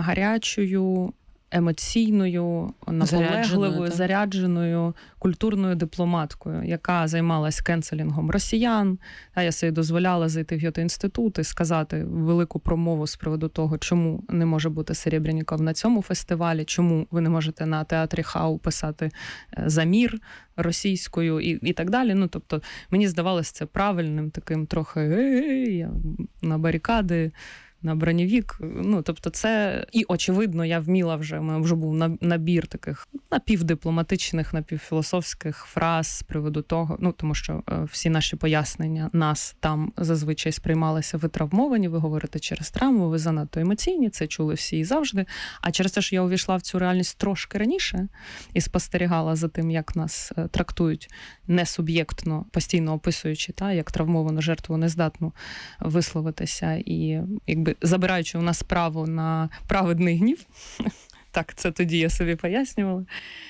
гарячою, емоційною, наполегливою, зарядженою культурною дипломаткою, яка займалась кенселінгом росіян. Я собі дозволяла зайти в Гьоте-інститут і сказати велику промову з приводу того, чому не може бути Серебряніков на цьому фестивалі, чому ви не можете на театрі Хау писати «За мір» російською і так далі. Тобто, мені здавалось це правильним, таким трохи на барикади, на бронєвік. Тобто це, і очевидно, я вміла вже, у мене вже був набір таких напівдипломатичних, напівфілософських фраз з приводу того, тому що всі наші пояснення нас там зазвичай сприймалися: ви травмовані, ви говорите через травму, ви занадто емоційні, це чули всі і завжди. А через те, що я увійшла в цю реальність трошки раніше і спостерігала за тим, як нас трактують несуб'єктно, постійно описуючи, як травмовану жертву, нездатну висловитися і якби забираючи у нас право на праведний гнів, так це тоді я собі пояснювала,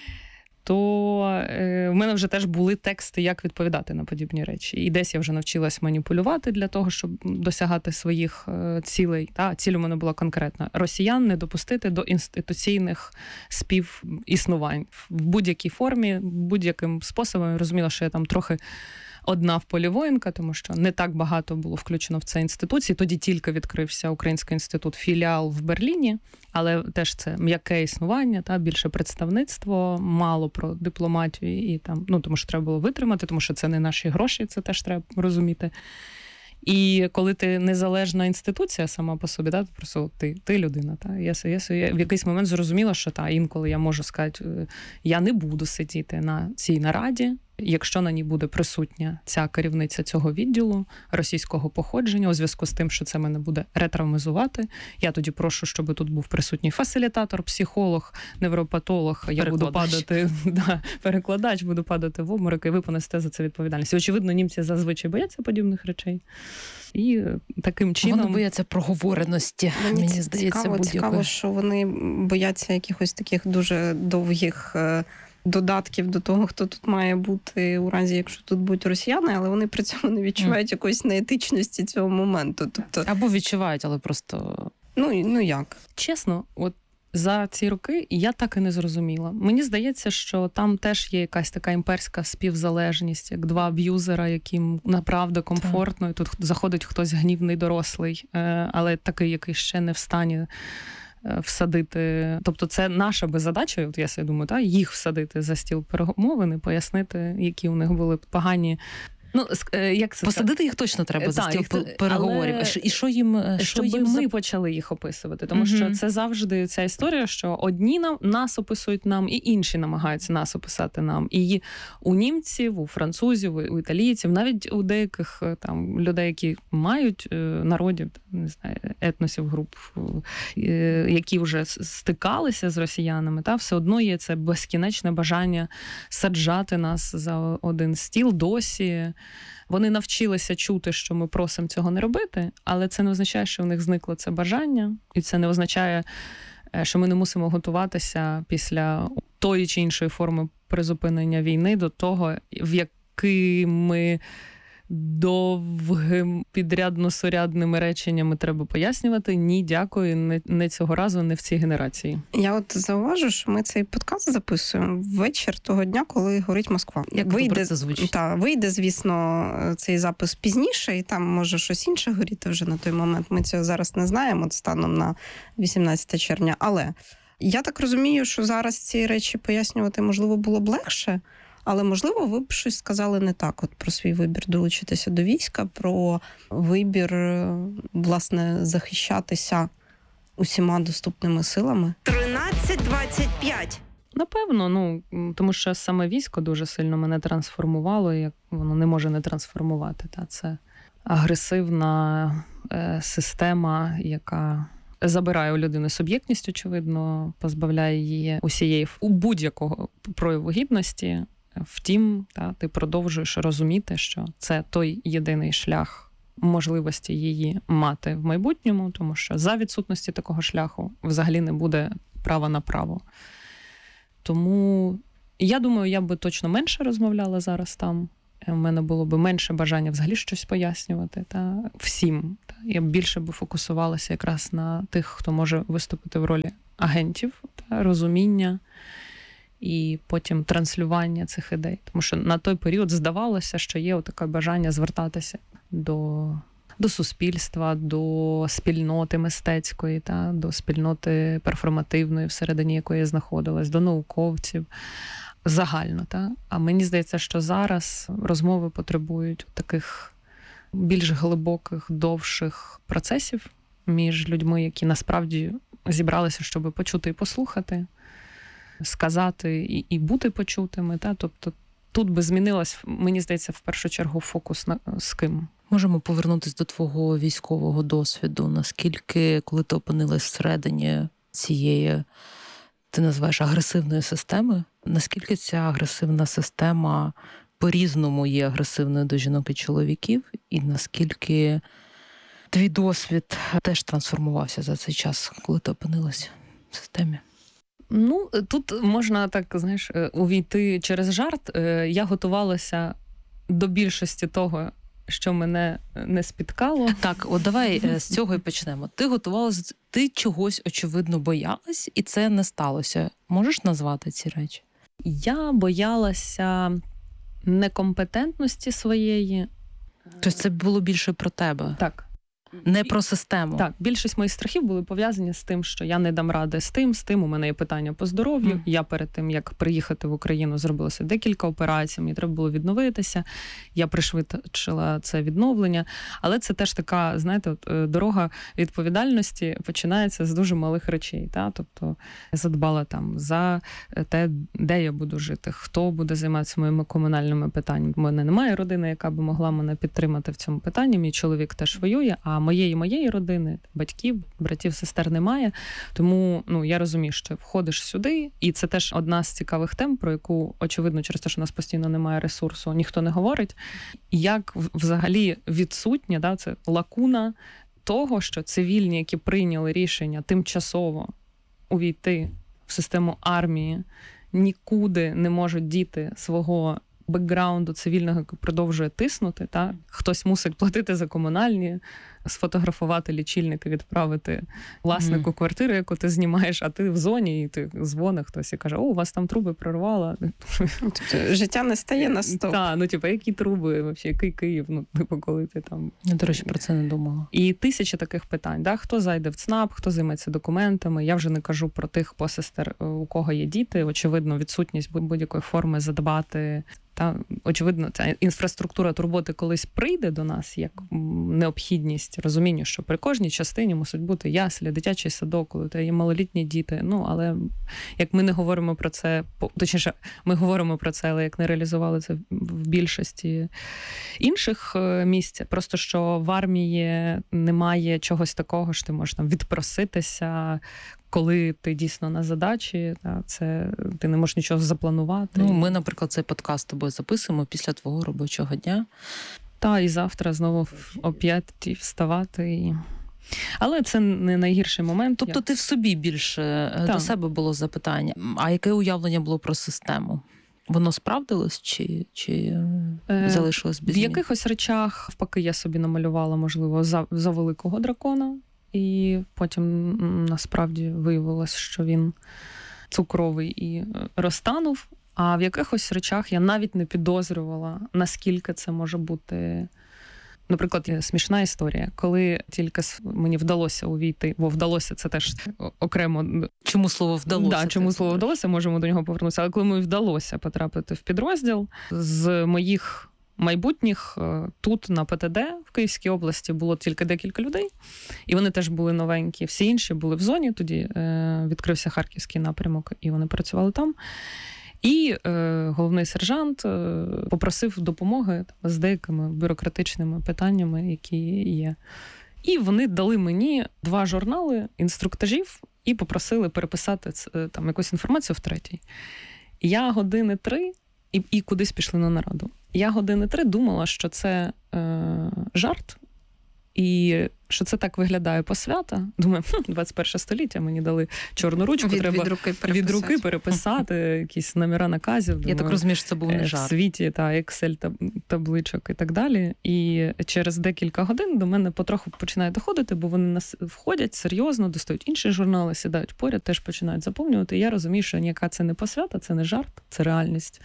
то в мене вже теж були тексти, як відповідати на подібні речі. І десь я вже навчилась маніпулювати для того, щоб досягати своїх цілей. Ціль у мене була конкретна. Росіян не допустити до інституційних співіснувань. В будь-якій формі, будь-яким способом. Я розуміла, що я там трохи одна в полі воїнка, тому що не так багато було включено в це інституції. Тоді тільки відкрився Український інститут, філіал в Берліні, але теж це м'яке існування, більше представництво, мало про дипломатію і там, тому що треба було витримати, тому що це не наші гроші, це теж треба розуміти. І коли ти незалежна інституція сама по собі, просто ти людина. Я в якийсь момент зрозуміла, що інколи я можу сказати, я не буду сидіти на цій нараді, якщо на ній буде присутня ця керівниця цього відділу російського походження, у зв'язку з тим, що це мене буде ретравмизувати. Я тоді прошу, щоб тут був присутній фасилітатор, психолог, невропатолог, я буду падати, перекладач, буду падати в обморок, і ви понесете за це відповідальність. І, очевидно, німці зазвичай бояться подібних речей. І таким чином... Вони бояться проговореності, мені здається, цікаво, що вони бояться якихось таких дуже довгих додатків до того, хто тут має бути у разі, якщо тут будуть росіяни, але вони при цьому не відчувають якоїсь неетичності цього моменту. Тобто... Або відчувають, але просто... Ну як? Чесно, за ці роки я так і не зрозуміла. Мені здається, що там теж є якась така імперська співзалежність, як два аб'юзера, яким направду комфортно, і тут заходить хтось гнівний дорослий, але такий, який ще не в стані всадити. Тобто це наша би задача, я собі думаю, їх всадити за стіл перемовин і пояснити, які у них були погані. Як це посадити їх точно треба за стіл переговорів. І що їм ми почали їх описувати, тому що це завжди ця історія, що одні нас описують нам, і інші намагаються нас описати нам. І у німців, у французів, у італійців, навіть у деяких там людей, які мають народів, не знаю, етносів, груп, які вже стикалися з росіянами, все одно є це безкінечне бажання саджати нас за один стіл досі. Вони навчилися чути, що ми просимо цього не робити, але це не означає, що в них зникло це бажання, і це не означає, що ми не мусимо готуватися після тої чи іншої форми призупинення війни до того, в який ми довгим підрядно-сурядними реченнями треба пояснювати. Ні, дякую, не цього разу, не в цій генерації. Я зауважу, що ми цей подкаст записуємо ввечір того дня, коли горить Москва. Як добре це звучить. Вийде, звісно, цей запис пізніше, і там може щось інше горіти вже на той момент. Ми цього зараз не знаємо, станом на 18 червня. Але я так розумію, що зараз ці речі пояснювати, можливо, було б легше, але, можливо, ви б щось сказали не так про свій вибір долучитися до війська, про вибір, власне, захищатися усіма доступними силами. 13:25. Напевно, тому що саме військо дуже сильно мене трансформувало, як воно не може не трансформувати. Це агресивна система, яка забирає у людини суб'єктність, очевидно, позбавляє її усієї будь-якого прояву гідності. Втім, ти продовжуєш розуміти, що це той єдиний шлях можливості її мати в майбутньому, тому що за відсутності такого шляху взагалі не буде права на право. Тому я думаю, я би точно менше розмовляла зараз там. У мене було би менше бажання взагалі щось пояснювати всім. Я більше би фокусувалася якраз на тих, хто може виступити в ролі агентів, розуміння і потім транслювання цих ідей. Тому що на той період здавалося, що є таке бажання звертатися до суспільства, до спільноти мистецької, до спільноти перформативної, всередині якої я знаходилась, до науковців загально. А мені здається, що зараз розмови потребують таких більш глибоких, довших процесів між людьми, які насправді зібралися, щоб почути і послухати, сказати і бути почутими. Тобто тут би змінилось, мені здається, в першу чергу фокус з ким. Можемо повернутися до твого військового досвіду. Наскільки, коли ти опинилась всередині цієї, ти називаєш агресивної системи, наскільки ця агресивна система по-різному є агресивною до жінок і чоловіків, і наскільки твій досвід теж трансформувався за цей час, коли ти опинилась в системі? Тут можна так, увійти через жарт. Я готувалася до більшості того, що мене не спіткало. Так, давай з цього і почнемо. Ти готувалася, ти чогось, очевидно, боялась, і це не сталося. Можеш назвати ці речі? Я боялася некомпетентності своєї. Тобто це було більше про тебе? Так. Не про систему? Так, більшість моїх страхів були пов'язані з тим, що я не дам ради з тим, у мене є питання по здоров'ю. Я перед тим, як приїхати в Україну, зробилося декілька операцій, мені треба було відновитися, я пришвидшила це відновлення. Але це теж така, дорога відповідальності починається з дуже малих речей. Тобто я задбала за те, де я буду жити, хто буде займатися моїми комунальними питаннями. У мене немає родини, яка би могла мене підтримати в цьому питанні. Мій чоловік теж воює, а моєї родини, батьків, братів, сестер немає. Тому я розумію, що входиш сюди, і це теж одна з цікавих тем, про яку, очевидно, через те, що у нас постійно немає ресурсу, ніхто не говорить. І як взагалі відсутня, це лакуна того, що цивільні, які прийняли рішення тимчасово увійти в систему армії, нікуди не можуть діти свого бекграунду цивільного, який продовжує тиснути. Хтось мусить платити за комунальні, сфотографувати лічильник і відправити власнику квартири, яку ти знімаєш, а ти в зоні, і ти дзвониш хтось і каже: у вас там труби прорвало. Життя не стає на стоп. Так, які труби, взагалі, який Київ, коли ти там... Я, до речі, про це не думала. І тисячі таких питань. Хто зайде в ЦНАП, хто займеться документами. Я вже не кажу про тих посестер, у кого є діти. Очевидно, відсутність будь-якої форми задбати. Очевидно, ця інфраструктура турботи колись прийде до нас як необхідність, розуміння, що при кожній частині мусить бути яслі, дитячий садок, коли є малолітні діти. Але як ми не говоримо про це, точніше, ми говоримо про це, але як не реалізували це в більшості інших місць, просто що в армії немає чогось такого, що ти можеш відпроситися, коли ти дійсно на задачі, це ти не можеш нічого запланувати. Ми, наприклад, цей подкаст з тобою записуємо після твого робочого дня. І завтра знову о 5 вставати. Але це не найгірший момент. Тобто ти в собі більше, до себе було запитання. А яке уявлення було про систему? Воно справдилось чи залишилось без змін? В якихось речах, навпаки, я собі намалювала, можливо, за великого дракона. І потім насправді виявилось, що він цукровий і розтанув. А в якихось речах я навіть не підозрювала, наскільки це може бути. Наприклад, смішна історія. Коли тільки мені вдалося увійти, бо вдалося це теж окремо. Чому слово вдалося? Чому слово вдалося, можемо до нього повернутися. Але коли мені вдалося потрапити в підрозділ, з моїх майбутніх тут на ПТД в Київській області було тільки декілька людей, і вони теж були новенькі. Всі інші були в зоні, тоді відкрився Харківський напрямок, і вони працювали там. І головний сержант попросив допомоги з деякими бюрократичними питаннями, які є. І вони дали мені 2 журнали інструктажів і попросили переписати там якусь інформацію в 3-й. Я години 3 і кудись пішли на нараду. Я години 3 думала, що це жарт, і що це так виглядає посвята. Думаю, 21 століття, мені дали чорну ручку, треба від руки переписати якісь номера наказів. Думаю, я так розумію, що це був не жарт. В світі, Excel-табличок і так далі. І через декілька годин до мене потроху починає доходити, бо вони входять серйозно, достають інші журнали, сідають поряд, теж починають заповнювати. І я розумію, що ніяка це не посвята, це не жарт, це реальність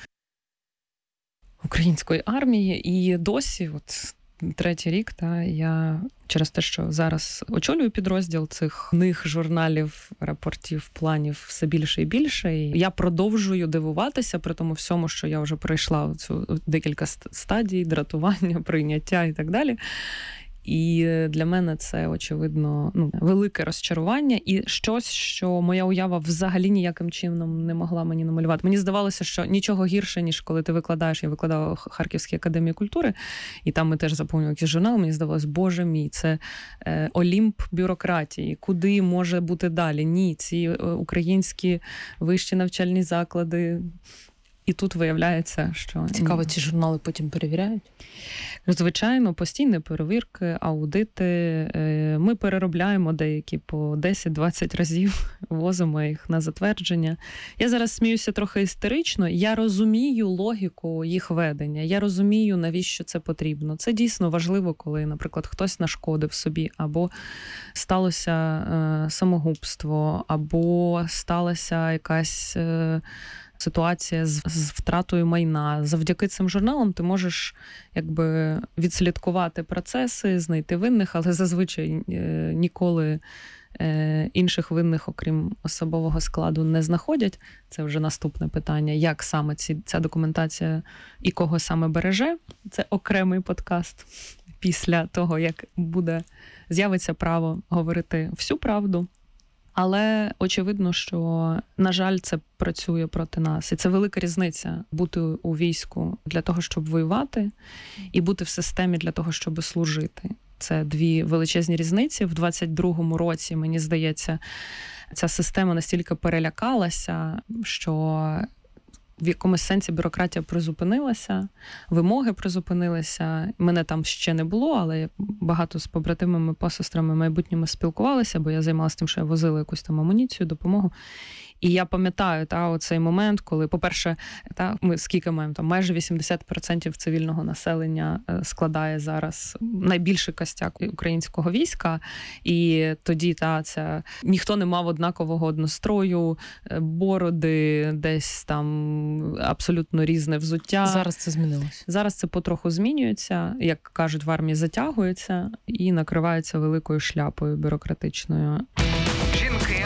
української армії. І досі, от 3-й рік, я через те, що зараз очолюю підрозділ цих книг, журналів, рапортів, планів все більше і більше. І я продовжую дивуватися при тому всьому, що я вже пройшла цю декілька стадій, дратування, прийняття і так далі. І для мене це, очевидно, велике розчарування і щось, що моя уява взагалі ніяким чином не могла мені намалювати. Мені здавалося, що нічого гірше, ніж коли ти викладаєш. Я викладала в Харківській академії культури, і там ми теж заповнювали якийсь журнал. Мені здавалося, боже мій, це олімп бюрократії. Куди може бути далі? Ні, ці українські вищі навчальні заклади. І тут виявляється, що... Цікаво, ці журнали потім перевіряють? Звичайно, постійні перевірки, аудити. Ми переробляємо деякі по 10-20 разів, возимо їх на затвердження. Я зараз сміюся трохи істерично. Я розумію логіку їх ведення. Я розумію, навіщо це потрібно. Це дійсно важливо, коли, наприклад, хтось нашкодив собі, або сталося самогубство, або сталася якась... ситуація з втратою майна. Завдяки цим журналам ти можеш відслідкувати процеси, знайти винних, але зазвичай ніколи інших винних, окрім особового складу, не знаходять. Це вже наступне питання. Як саме ця документація і кого саме береже? Це окремий подкаст після того, як з'явиться право говорити всю правду. Але очевидно, що, на жаль, це працює проти нас. І це велика різниця бути у війську для того, щоб воювати, і бути в системі для того, щоб служити. Це дві величезні різниці. В 22-му році, мені здається, ця система настільки перелякалася, що в якомусь сенсі бюрократія призупинилася, вимоги призупинилися. Мене там ще не було, але я багато з побратимами, посестрами майбутніми спілкувалася, бо я займалася тим, що я возила якусь там амуніцію, допомогу. І я пам'ятаю оцей момент, коли, по-перше, ми скільки маємо, майже 80% цивільного населення складає зараз найбільший костяк українського війська, і тоді ніхто не мав однакового однострою, бороди, десь там абсолютно різне взуття. Зараз це змінилося. Зараз це потроху змінюється, як кажуть, в армії затягується і накривається великою шляпою бюрократичною. Жінки.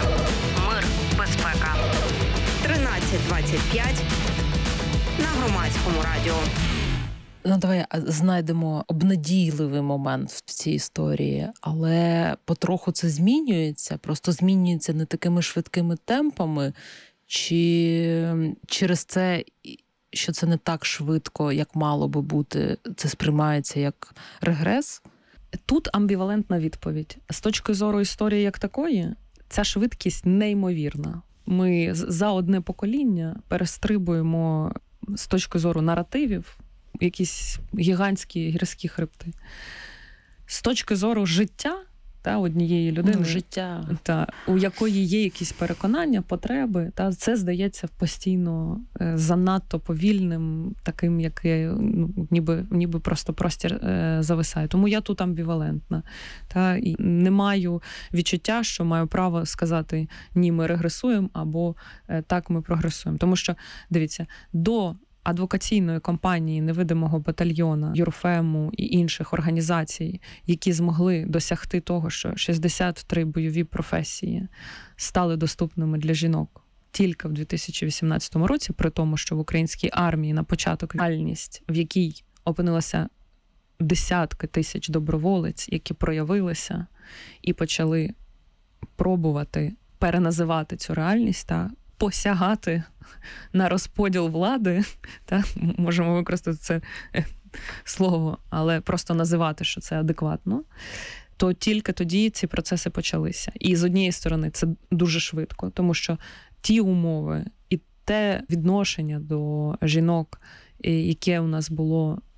13:25 на Громадському радіо. Давай знайдемо обнадійливий момент в цій історії, але потроху це змінюється, просто змінюється не такими швидкими темпами, чи через це, що це не так швидко, як мало би бути, це сприймається як регрес? Тут амбівалентна відповідь. З точки зору історії як такої, ця швидкість неймовірна. Ми за одне покоління перестрибуємо з точки зору наративів якісь гігантські гірські хребти. З точки зору життя однієї людини, життя, у якої є якісь переконання, потреби, це здається постійно занадто повільним, таким, яке ніби просто простір зависає. Тому я тут амбівалентна. І не маю відчуття, що маю право сказати «ні, ми регресуємо» або «так, ми прогресуємо». Тому що, дивіться, до адвокаційної кампанії невидимого батальйона, Юрфему і інших організацій, які змогли досягти того, що 63 бойові професії стали доступними для жінок тільки в 2018 році, при тому, що в українській армії на початок реальність, в якій опинилося десятки тисяч доброволець, які проявилися і почали пробувати переназивати цю реальність та посягати на розподіл влади, можемо використати це слово, але просто називати, що це адекватно, то тільки тоді ці процеси почалися. І з однієї сторони це дуже швидко, тому що ті умови і те відношення до жінок, яке у нас було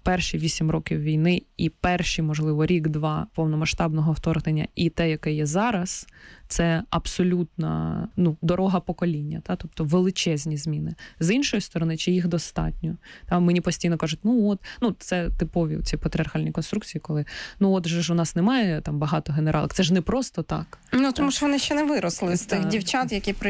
перші 8 років війни і перші, можливо, рік-два повномасштабного вторгнення і те, яке є зараз, це абсолютна дорога покоління, тобто величезні зміни. З іншої сторони, чи їх достатньо? Там мені постійно кажуть, це типові ці патріархальні конструкції, коли от же ж у нас немає там багато генералок, це ж не просто так. Тому що вони ще не виросли з тих дівчат, які